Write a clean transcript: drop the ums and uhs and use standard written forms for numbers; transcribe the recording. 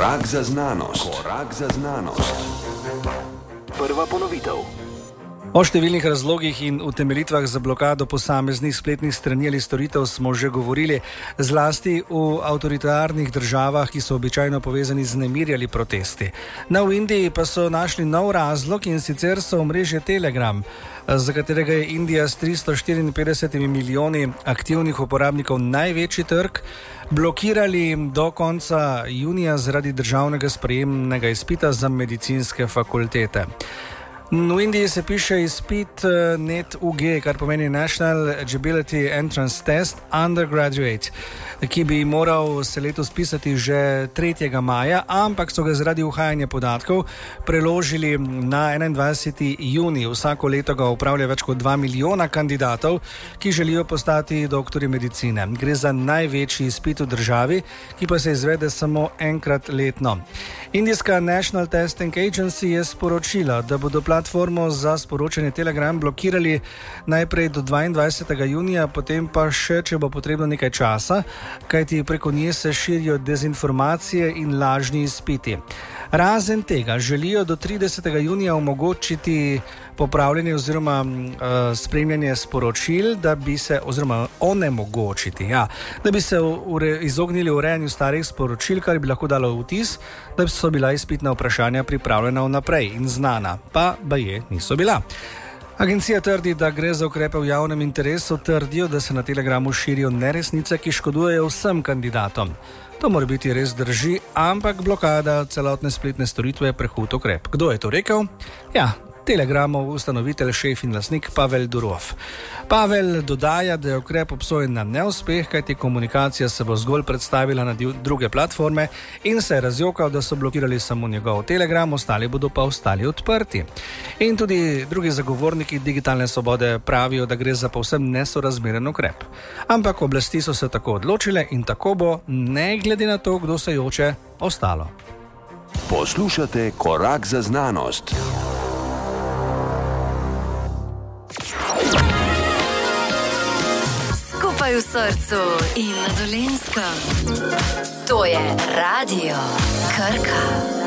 Korak za znanost. Korak za znanost. Prva ponovitev. O številnih razlogih in utemeljitvah za blokado posameznih spletnih strani ali storitev smo že govorili, zlasti v avtoritarnih državah, ki so običajno povezani z nemirji ali protesti. V Indiji pa so našli nov razlog, in sicer so omrežje Telegram, za katerega je Indija s 354 milijoni aktivnih uporabnikov največji trg, blokirali do konca junija zaradi državnega sprejemnega izpita za medicinske fakultete. V Indiji se piše izpit NET-UG, kar pomeni National Eligibility Entrance Test Undergraduate, ki bi moral se letos pisati že 3. maja, ampak so ga zaradi uhajanja podatkov preložili na 21. junij. Vsako leto ga upravlja več kot 2 milijona kandidatov, ki želijo postati doktorji medicine. Gre za največji izpit v državi, ki pa se izvede samo enkrat letno. Indijska National Testing Agency je sporočila, da bodo platformo za sporočanje Telegram blokirali najprej do 22. junija, potem pa še, če bo potrebno nekaj časa, kajti preko nje se širijo dezinformacije in lažni izpiti. Razen tega želijo do 30. junija omogočiti popravljanje oziroma spremljanje sporočil, da bi se izognili urejanju starih sporočil, kar bi lahko dalo vtis, da so bila izpitna vprašanja pripravljena vnaprej in znana, pa baje niso bila. Agencija trdi, da gre za ukrepe v javnem interesu, trdijo, da se na Telegramu širijo neresnice, ki škodujejo vsem kandidatom. To mora biti res drži, ampak blokada celotne spletne storitve je prehud ukrep. Kdo je to rekel? Telegramov ustanovitelj, šef in lastnik Pavel Durov. Pavel dodaja, da je ukrep obsojen na neuspeh, kajti komunikacija se bo zgolj predstavila na druge platforme, in se je razjokal, da so blokirali samo njegov Telegram, ostali bodo pa ostali odprti. In tudi drugi zagovorniki digitalne svobode pravijo, da gre za povsem nesorazmeren ukrep. Ampak oblasti so se tako odločile in tako bo, ne glede na to, kdo se joče, ostalo. Poslušate Korak za znanost. V srcu in na Dolenjskem. To je Radio Krka.